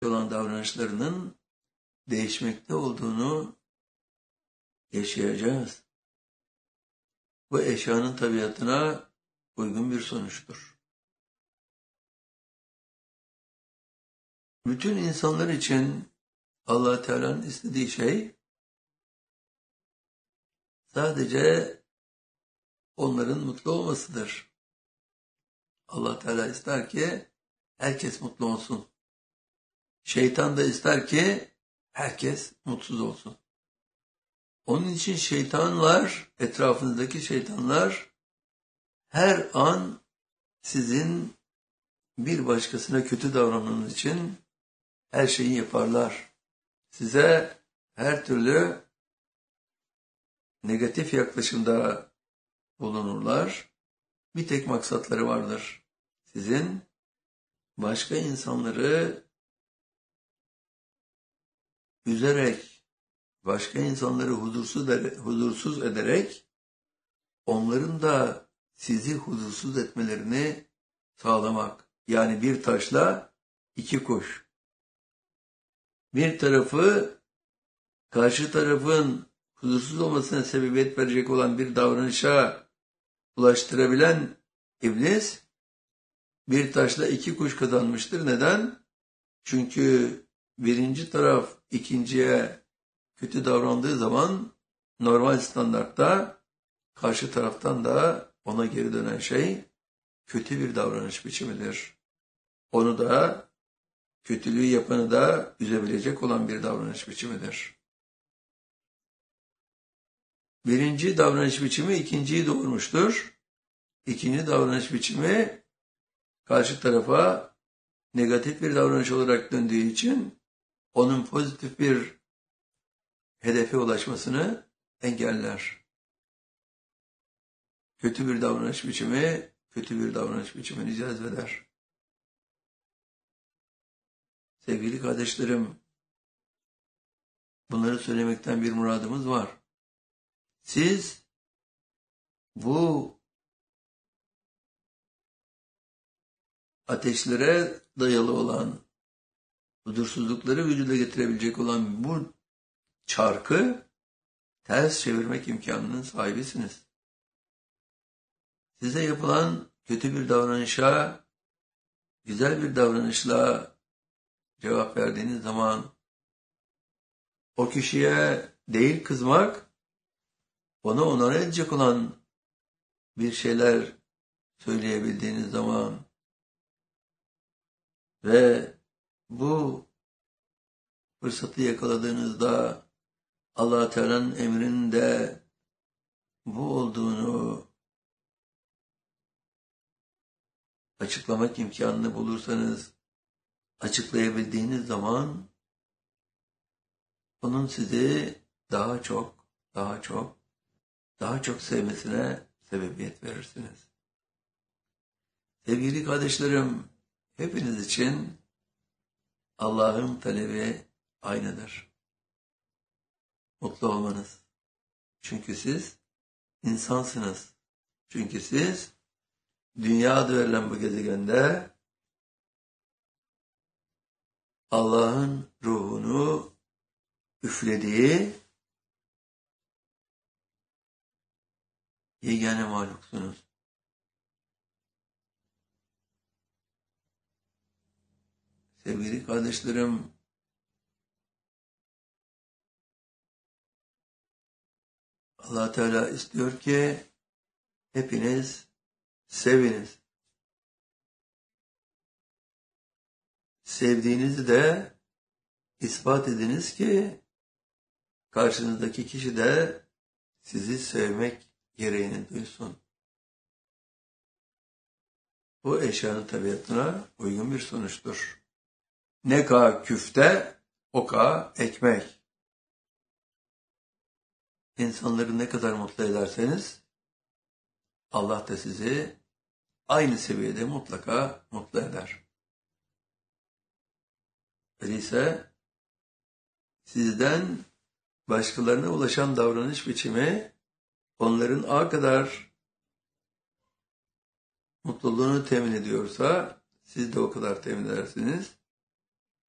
olan davranışlarının değişmekte olduğunu yaşayacağız. Bu eşyanın tabiatına uygun bir sonuçtur. Bütün insanlar için Allah Teala'nın istediği şey sadece onların mutlu olmasıdır. Allah Teala ister ki herkes mutlu olsun. Şeytan da ister ki herkes mutsuz olsun. Onun için şeytanlar, etrafınızdaki şeytanlar her an sizin bir başkasına kötü davranmanız için her şeyi yaparlar. Size her türlü negatif yaklaşımda bulunurlar. Bir tek maksatları vardır. Sizin başka insanları üzerek, başka insanları huzursuz ederek onların da sizi huzursuz etmelerini sağlamak. Yani bir taşla iki kuş. Bir tarafı karşı tarafın huzursuz olmasına sebebiyet verecek olan bir davranışa ulaştırabilen iblis bir taşla iki kuş kazanmıştır. Neden? Çünkü birinci taraf ikinciye kötü davrandığı zaman normal standartta karşı taraftan da ona geri dönen şey kötü bir davranış biçimidir. Onu da kötülüğü yapanı da üzebilecek olan bir davranış biçimidir. Birinci davranış biçimi ikinciyi doğurmuştur. İkinci davranış biçimi karşı tarafa negatif bir davranış olarak döndüğü için onun pozitif bir hedefe ulaşmasını engeller. Kötü bir davranış biçimi, kötü bir davranış biçimini cezbeder. Sevgili kardeşlerim, bunları söylemekten bir muradımız var. Siz bu ateşlere dayalı olan, huzursuzlukları vücuda getirebilecek olan bu çarkı ters çevirmek imkanının sahibisiniz. Size yapılan kötü bir davranışa güzel bir davranışla cevap verdiğiniz zaman o kişiye değil kızmak, ona onore edecek olan bir şeyler söyleyebildiğiniz zaman ve bu fırsatı yakaladığınızda Allah Teala'nın emrinde bu olduğunu açıklamak imkanını bulursanız, açıklayabildiğiniz zaman onun sizi daha çok sevmesine sebebiyet verirsiniz. Sevgili kardeşlerim, hepiniz için Allah'ın talebi aynıdır. Mutlu olmanız. Çünkü siz insansınız. Çünkü siz dünya adı verilen bu gezegende Allah'ın ruhunu üflediği yegane mahluksunuz. Sevgili kardeşlerim, Allah Teala istiyor ki hepiniz seviniz. Sevdiğinizi de ispat ediniz ki karşınızdaki kişi de sizi sevmek gereğini duysun. Bu eşyanın tabiatına uygun bir sonuçtur. Ne ka küfte, o ka ekmek. İnsanları ne kadar mutlu ederseniz, Allah da sizi aynı seviyede mutlaka mutlu eder. Öyleyse sizden başkalarına ulaşan davranış biçimi onların ağ kadar mutluluğunu temin ediyorsa siz de o kadar temin edersiniz.